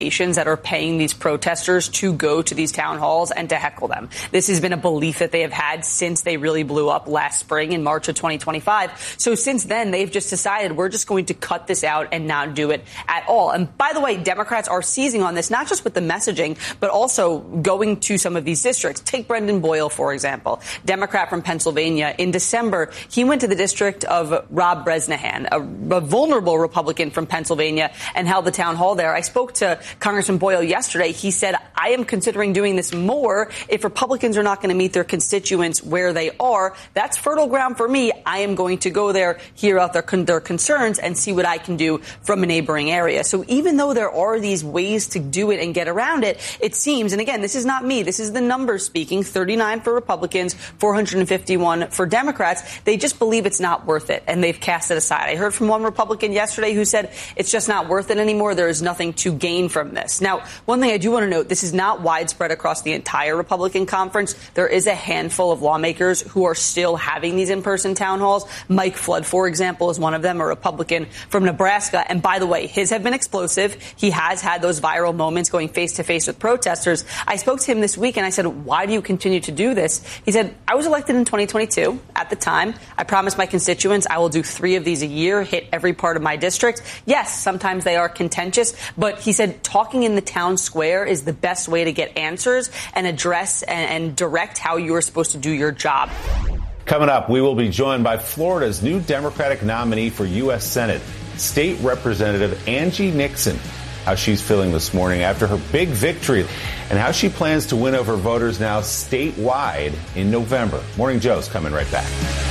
that are paying these protesters to go to these town halls and to heckle them. This has been a belief that they have had since they really blew up last spring in March of 2025. So since then, they've just decided we're just going to cut this out and not do it at all. And by the way, Democrats are seizing on this, not just with the messaging, but also going to some of these districts. Take Brendan Boyle, for example, Democrat from Pennsylvania. In December, he went to the district of Rob Bresnahan, a vulnerable Republican from Pennsylvania, and held the town hall there. I spoke to Congressman Boyle yesterday. He said, I am considering doing this more if Republicans are not going to meet their constituents where they are. That's fertile ground for me. I am going to go there, hear out their concerns, and see what I can do from a neighboring area. So even though there are these ways to do it and get around it, it seems, and again, this is not me, this is the numbers speaking, 39 for Republicans, 451 for Democrats. They just believe it's not worth it, and they've cast it aside. I heard from one Republican yesterday who said it's just not worth it anymore. There is nothing to gain from this. Now, one thing I do want to note, this is not widespread across the entire Republican conference. There is a handful of lawmakers who are still having these in-person town halls. Mike Flood, for example, is one of them, a Republican from Nebraska. And by the way, his have been explosive. He has had those viral moments going face-to-face with protesters. I spoke to him this week and I said, why do you continue to do this? He said, I was elected in 2022. At the time, I promised my constituents I will do 3 of these a year, hit every part of my district. Yes, sometimes they are contentious, but he said talking in the town square is the best way to get answers and address and direct how you are supposed to do your job. Coming up, we will be joined by Florida's new Democratic nominee for U.S. Senate, State Representative Angie Nixon, how she's feeling this morning after her big victory and how she plans to win over voters now statewide in November. Morning Joe's coming right back.